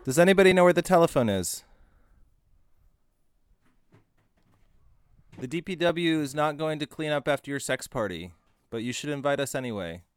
Does anybody know where the telephone is? The DPW is not going to clean up after your sex party, but you should invite us anyway.